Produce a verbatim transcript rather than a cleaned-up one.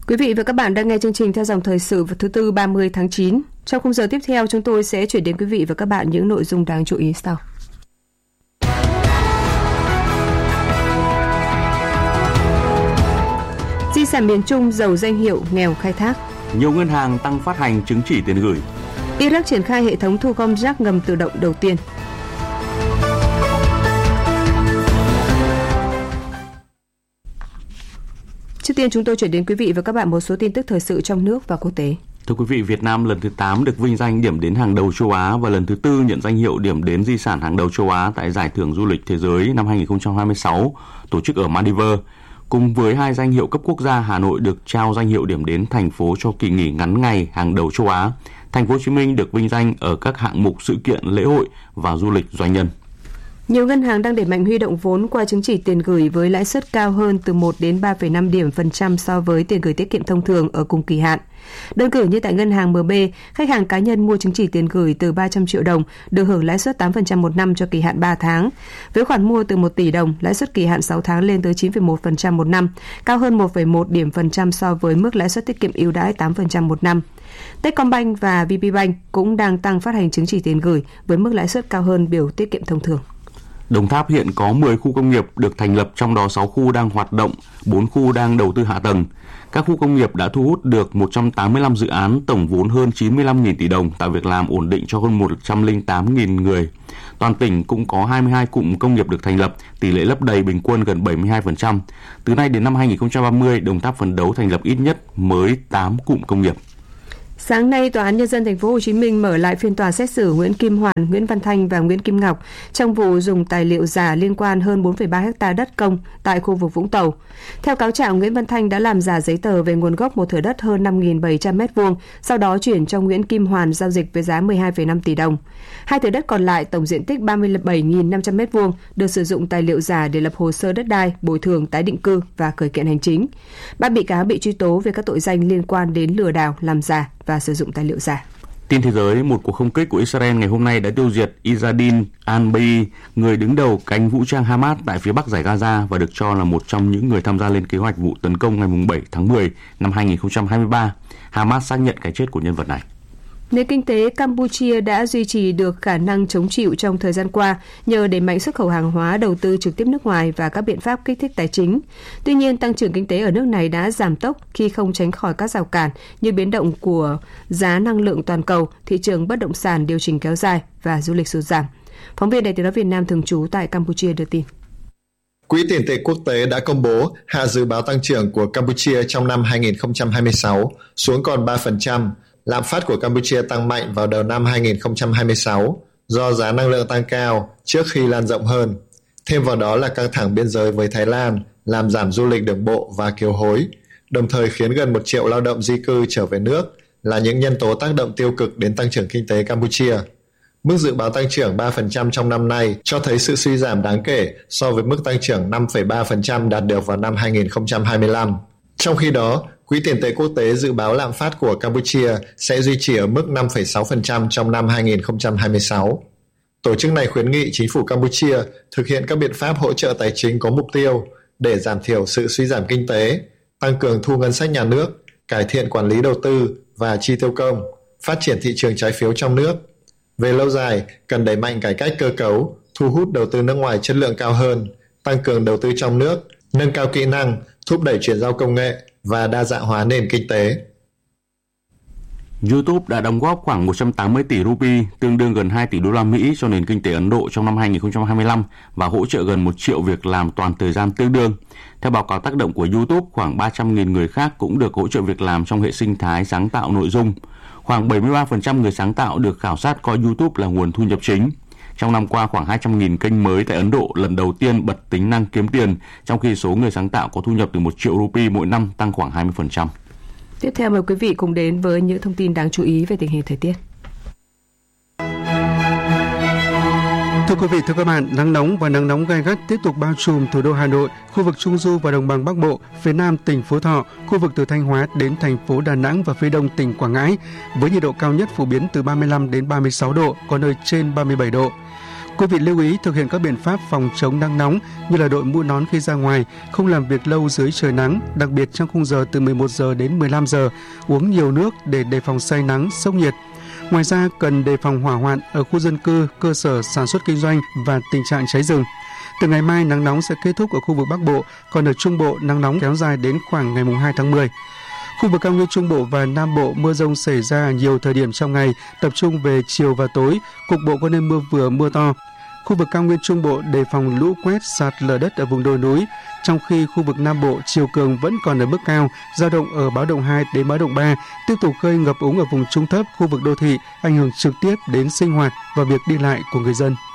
Quý vị và các bạn đang nghe chương trình theo dòng thời sự vào thứ Tư ba mươi tháng chín. Trong khung giờ tiếp theo, chúng tôi sẽ chuyển đến quý vị và các bạn những nội dung đáng chú ý sau. Di sản miền Trung giàu danh hiệu nghèo khai thác. Nhiều ngân hàng tăng phát hành chứng chỉ tiền gửi. Iraq triển khai hệ thống thu gom rác ngầm tự động đầu tiên. Trước tiên chúng tôi chuyển đến quý vị và các bạn một số tin tức thời sự trong nước và quốc tế. Thưa quý vị, Việt Nam lần thứ tám được vinh danh điểm đến hàng đầu châu Á và lần thứ tư nhận danh hiệu điểm đến di sản hàng đầu châu Á tại Giải thưởng Du lịch Thế giới năm hai không hai sáu tổ chức ở Maldives. Cùng với hai danh hiệu cấp quốc gia, Hà Nội được trao danh hiệu điểm đến thành phố cho kỳ nghỉ ngắn ngày hàng đầu châu Á. Thành phố Hồ Chí Minh được vinh danh ở các hạng mục sự kiện, lễ hội và du lịch doanh nhân. Nhiều ngân hàng đang đẩy mạnh huy động vốn qua chứng chỉ tiền gửi với lãi suất cao hơn từ một đến ba phẩy năm điểm phần trăm so với tiền gửi tiết kiệm thông thường ở cùng kỳ hạn. Đơn cử như tại ngân hàng em bê, khách hàng cá nhân mua chứng chỉ tiền gửi từ ba trăm triệu đồng được hưởng lãi suất tám phần trăm một năm cho kỳ hạn ba tháng. Với khoản mua từ một tỷ đồng, lãi suất kỳ hạn sáu tháng lên tới chín phẩy một phần trăm một năm, cao hơn một phẩy một điểm phần trăm so với mức lãi suất tiết kiệm ưu đãi tám phần trăm một năm. Techcombank và vê pê Bank cũng đang tăng phát hành chứng chỉ tiền gửi với mức lãi suất cao hơn biểu tiết kiệm thông thường. Đồng Tháp hiện có mười khu công nghiệp được thành lập, trong đó sáu khu đang hoạt động, bốn khu đang đầu tư hạ tầng. Các khu công nghiệp đã thu hút được một trăm tám mươi lăm dự án, tổng vốn hơn chín mươi lăm nghìn tỷ đồng, tạo việc làm ổn định cho hơn một trăm lẻ tám nghìn người. Toàn tỉnh cũng có hai mươi hai cụm công nghiệp được thành lập, tỷ lệ lấp đầy bình quân gần bảy mươi hai phần trăm. Từ nay đến năm hai không ba không, Đồng Tháp phấn đấu thành lập ít nhất mới tám cụm công nghiệp. Sáng nay, Tòa án Nhân dân Thành phố Hồ Chí Minh mở lại phiên tòa xét xử Nguyễn Kim Hoàn, Nguyễn Văn Thanh và Nguyễn Kim Ngọc trong vụ dùng tài liệu giả liên quan hơn bốn phẩy ba héc ta đất công tại khu vực Vũng Tàu. Theo cáo trạng, Nguyễn Văn Thanh đã làm giả giấy tờ về nguồn gốc một thửa đất hơn năm nghìn bảy trăm mét vuông, sau đó chuyển cho Nguyễn Kim Hoàn giao dịch với giá mười hai phẩy năm tỷ đồng. Hai thửa đất còn lại tổng diện tích ba mươi bảy nghìn năm trăm mét vuông được sử dụng tài liệu giả để lập hồ sơ đất đai, bồi thường, tái định cư và khởi kiện hành chính. Ba bị cáo bị truy tố về các tội danh liên quan đến lừa đảo, làm giả và sử dụng tài liệu giả. Tin thế giới, một cuộc không kích của Israel ngày hôm nay đã tiêu diệt Izzadin al-Badi, người đứng đầu cánh vũ trang Hamas tại phía bắc giải Gaza và được cho là một trong những người tham gia lên kế hoạch vụ tấn công ngày bảy tháng mười năm hai không hai ba. Hamas xác nhận cái chết của nhân vật này. Nền kinh tế Campuchia đã duy trì được khả năng chống chịu trong thời gian qua nhờ đẩy mạnh xuất khẩu hàng hóa, đầu tư trực tiếp nước ngoài và các biện pháp kích thích tài chính. Tuy nhiên, tăng trưởng kinh tế ở nước này đã giảm tốc khi không tránh khỏi các rào cản như biến động của giá năng lượng toàn cầu, thị trường bất động sản điều chỉnh kéo dài và du lịch sụt giảm. Phóng viên Đài Tiếng nói Việt Nam thường trú tại Campuchia đưa tin. Quỹ tiền tệ quốc tế đã công bố hạ dự báo tăng trưởng của Campuchia trong năm hai không hai sáu xuống còn ba phần trăm. Lạm phát của Campuchia tăng mạnh vào đầu năm hai không hai sáu do giá năng lượng tăng cao trước khi lan rộng hơn. Thêm vào đó là căng thẳng biên giới với Thái Lan làm giảm du lịch đường bộ và kiều hối, đồng thời khiến gần một triệu lao động di cư trở về nước là những nhân tố tác động tiêu cực đến tăng trưởng kinh tế Campuchia. Mức dự báo tăng trưởng ba phần trăm trong năm nay cho thấy sự suy giảm đáng kể so với mức tăng trưởng năm phẩy ba phần trăm đạt được vào năm hai không hai lăm. Trong khi đó, Quỹ tiền tệ quốc tế dự báo lạm phát của Campuchia sẽ duy trì ở mức năm phẩy sáu phần trăm trong năm hai không hai sáu. Tổ chức này khuyến nghị chính phủ Campuchia thực hiện các biện pháp hỗ trợ tài chính có mục tiêu để giảm thiểu sự suy giảm kinh tế, tăng cường thu ngân sách nhà nước, cải thiện quản lý đầu tư và chi tiêu công, phát triển thị trường trái phiếu trong nước. Về lâu dài, cần đẩy mạnh cải cách cơ cấu, thu hút đầu tư nước ngoài chất lượng cao hơn, tăng cường đầu tư trong nước, nâng cao kỹ năng, thúc đẩy chuyển giao công nghệ và đa dạng hóa nền kinh tế. YouTube đã đóng góp khoảng một trăm tám mươi tỷ rupee, tương đương gần hai tỷ đô la Mỹ cho nền kinh tế Ấn Độ trong năm hai không hai lăm và hỗ trợ gần một triệu việc làm toàn thời gian tương đương. Theo báo cáo tác động của YouTube, khoảng ba trăm nghìn người khác cũng được hỗ trợ việc làm trong hệ sinh thái sáng tạo nội dung. Khoảng bảy mươi ba phần trăm người sáng tạo được khảo sát coi YouTube là nguồn thu nhập chính. Trong năm qua, khoảng hai trăm nghìn kênh mới tại Ấn Độ lần đầu tiên bật tính năng kiếm tiền, trong khi số người sáng tạo có thu nhập từ một triệu rupee mỗi năm, tăng khoảng hai mươi phần trăm. Tiếp theo mời quý vị cùng đến với những thông tin đáng chú ý về tình hình thời tiết. Thưa quý vị, thưa các bạn, nắng nóng và nắng nóng gay gắt tiếp tục bao trùm thủ đô Hà Nội, khu vực Trung Du và Đồng bằng Bắc Bộ, phía Nam tỉnh Phú Thọ, khu vực từ Thanh Hóa đến thành phố Đà Nẵng và phía Đông tỉnh Quảng Ngãi, với nhiệt độ cao nhất phổ biến từ ba mươi lăm đến ba mươi sáu độ, có nơi trên ba mươi bảy độ. Quý vị lưu ý thực hiện các biện pháp phòng chống nắng nóng như là đội mũ nón khi ra ngoài, không làm việc lâu dưới trời nắng, đặc biệt trong khung giờ từ mười một giờ đến mười lăm giờ, uống nhiều nước để đề phòng say nắng, sốc nhiệt. Ngoài ra, cần đề phòng hỏa hoạn ở khu dân cư, cơ sở sản xuất kinh doanh và tình trạng cháy rừng. Từ ngày mai, nắng nóng sẽ kết thúc ở khu vực Bắc Bộ, còn ở Trung Bộ, nắng nóng kéo dài đến khoảng ngày hai tháng mười. Khu vực cao nguyên Trung Bộ và Nam Bộ, mưa rông xảy ra nhiều thời điểm trong ngày, tập trung về chiều và tối, cục bộ có nơi mưa vừa mưa to. Khu vực cao nguyên Trung Bộ đề phòng lũ quét, sạt lở đất ở vùng đồi núi, trong khi khu vực Nam Bộ chiều cường vẫn còn ở mức cao, dao động ở báo động hai đến báo động ba, tiếp tục gây ngập úng ở vùng trung thấp, khu vực đô thị, ảnh hưởng trực tiếp đến sinh hoạt và việc đi lại của người dân.